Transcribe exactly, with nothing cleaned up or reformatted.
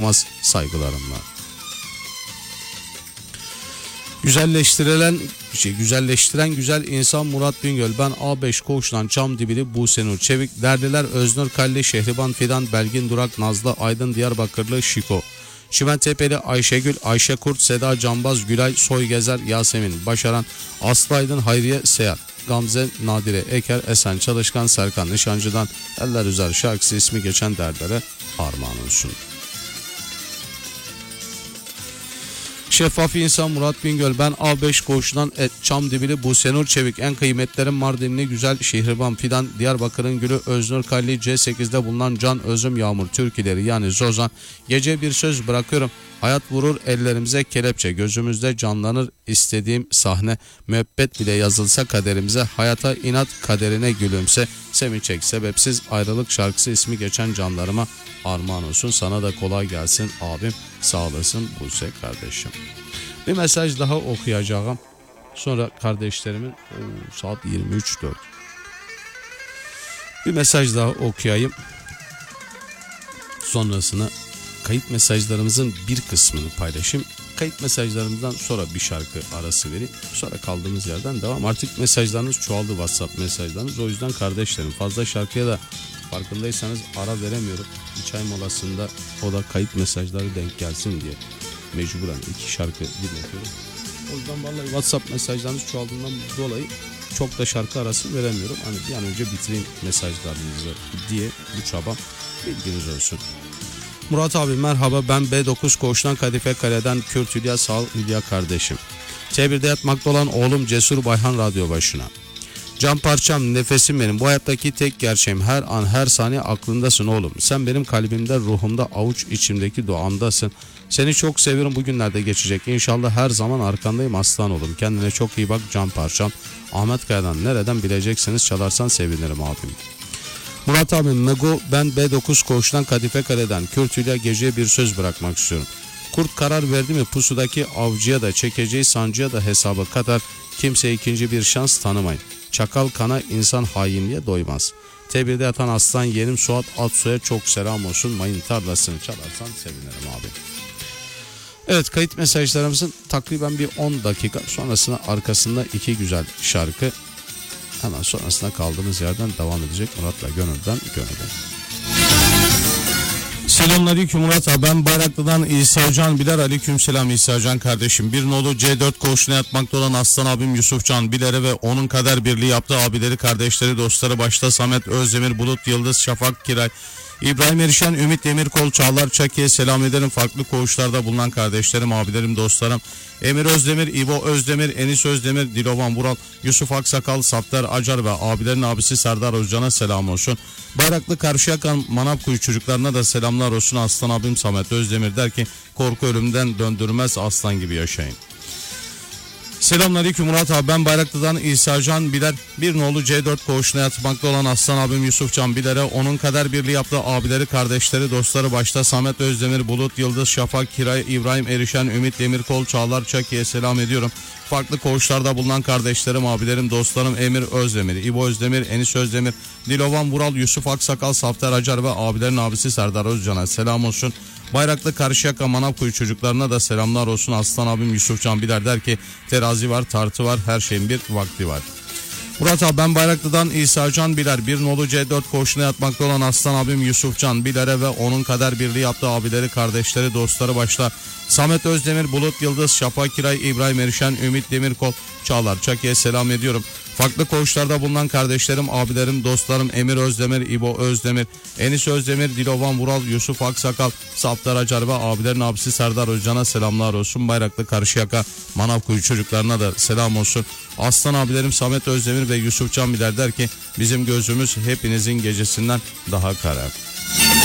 Korkmaz saygılarımla. Güzelleştirilen şey, güzelleştiren güzel insan Murat Bingöl. Ben A beş Koğuş'tan Çamdibili Busenur Çevik. Derdiler Öznur Kalli, Şehriban Fidan, Belgin Durak, Nazlı Aydın, Diyarbakırlı Şiko. Çimentepe'li Ayşegül, Ayşe Kurt, Seda Canbaz, Gülay Soygezer, Yasemin Başaran, Aslı Aydın, Hayriye Seyar, Gamze Nadire Eker, Esen Çalışkan, Serkan Nişancı'dan Eller Üzer şarkısı ismi geçen dertlere armağan olsun. Şeffaf insan Murat Bingöl. Ben A beş Koğuş'tan Çamdibili Busenur Çevik. En kıymetlerim Mardinli Güzel, Şehriban Fidan, Diyarbakır'ın Gülü, Öznur Kalli, C sekizde bulunan Can Özüm Yağmur türküleri yani Zozan. Gece bir söz bırakıyorum. Hayat vurur ellerimize kelepçe, gözümüzde canlanır istediğim sahne. Müebbet bile yazılsa kaderimize, hayata inat kaderine gülümse. Sevinçek sebepsiz ayrılık şarkısı ismi geçen canlarıma armağan olsun. Sana da kolay gelsin abim, sağ olasın Buse kardeşim. Bir mesaj daha okuyacağım. Sonra kardeşlerimin o, saat yirmi üç dört. Bir mesaj daha okuyayım. Sonrasını kayıt mesajlarımızın bir kısmını paylaşayım. Kayıt mesajlarımızdan sonra bir şarkı arası vereyim. Sonra kaldığımız yerden devam. Artık mesajlarınız çoğaldı, WhatsApp mesajlarınız. O yüzden kardeşlerim fazla şarkıya da farkındaysanız ara veremiyorum. Bir çay molasında o da kayıt mesajları denk gelsin diye mecburen iki şarkı dinletiyorum. O yüzden vallahi WhatsApp mesajlarınız çoğaldığından dolayı çok da şarkı arası veremiyorum. Hani bir an önce bitireyim mesajlarınızı diye bu çabam, bilginiz olsun. Murat abi merhaba, ben B dokuz Koğuş'tan Kadife Kale'den Kürt Hülya, sağ ol Hülya kardeşim. T birde yatmakta olan oğlum Cesur Bayhan radyo başına. Can parçam, nefesim benim, bu hayattaki tek gerçeğim, her an her saniye aklındasın oğlum. Sen benim kalbimde, ruhumda, avuç içimdeki duamdasın. Seni çok seviyorum, bugünlerde geçecek. İnşallah her zaman arkandayım aslan oğlum. Kendine çok iyi bak can parçam. Ahmet Kaya'dan nereden bileceksiniz, çalarsan sevinirim abim. Murat abi Mego, ben B dokuz Koğuş'tan Kadife Kale'den Kürt Hülya, geceye bir söz bırakmak istiyorum. Kurt karar verdi mi pusudaki avcıya da çekeceği sancıya da hesaba kadar kimse ikinci bir şans tanımayın. Çakal kana insan hainliğe doymaz. T birde yatan aslan yeğenim Suat Atsoy'a çok selam olsun. Mayın tarlasını çalarsan sevinirim abi. Evet, kayıt mesajlarımızın takriben bir on dakika sonrasında arkasında iki güzel şarkı. Hemen sonrasında kaldığımız yerden devam edecek. Murat'la gönülden gönüle. Selamünaleyküm Murat abi, ben Bayraklı'dan İsa Can Biler. Aleyküm selam İsa Can kardeşim. Bir nolu C dört Koğuşu'na yatmakta olan aslan abim Yusuf Can Biler'e ve onun kader birliği yaptığı abileri, kardeşleri, dostları başta Samet Özdemir, Bulut Yıldız, Şafak Kiray, İbrahim Erişen, Ümit Demirkol, Çağlar Çaki'ye selam ederim. Farklı koğuşlarda bulunan kardeşlerim, abilerim, dostlarım Emir Özdemir, İbo Özdemir, Enis Özdemir, Dilovan Vural, Yusuf Aksakal, Sattar Acar ve abilerin abisi Serdar Özcan'a selam olsun. Bayraklı Karşıyaka Manavkuyu çocuklarına da selamlar olsun. Aslan abim Samet Özdemir der ki korku ölümden döndürmez, aslan gibi yaşayın. Selamünaleyküm Murat abi, ben Bayraklı'dan İsa Can Biler. Bir nolu C dört Koğuşu'na yatmakta olan aslan abim Yusuf Can Biler'e, onun kader birliği yaptığı abileri, kardeşleri, dostları başta Samet Özdemir, Bulut Yıldız, Şafak Kiray, İbrahim Erişen, Ümit Demirkol, Çağlar Çaki'ye selam ediyorum. Farklı koğuşlarda bulunan kardeşlerim, abilerim, dostlarım Emir Özdemir, İbo Özdemir, Enis Özdemir, Dilovan Vural, Yusuf Aksakal, Safter Acar ve abilerin abisi Serdar Özcan'a selam olsun. Bayraklı Karşıyaka Manavkuyu çocuklarına da selamlar olsun. Aslan abim Yusuf Can Biler der ki terazi var, tartı var, her şeyin bir vakti var. Murat abi, ben Bayraklı'dan İsa Can Biler. Bir nolu C dört Koğuşu'na yatmakta olan aslan abim Yusuf Can Biler'e ve onun kader birliği yaptığı abileri, kardeşleri, dostları başta Samet Özdemir, Bulut Yıldız, Şafak Kiray, İbrahim Erişen, Ümit Demirkol, Çağlar Çaki'ye selam ediyorum. Farklı koğuşlarda bulunan kardeşlerim, abilerim, dostlarım Emir Özdemir, İbo Özdemir, Enis Özdemir, Dilovan Vural, Yusuf Aksakal, Saftar Acar ve abilerin abisi Serdar Özcan'a selamlar olsun. Bayraklı Karşıyaka Manavkuyu çocuklarına da selam olsun. Aslan abilerim Samet Özdemir ve Yusuf Can Biler der ki bizim gözümüz hepinizin gecesinden daha kara.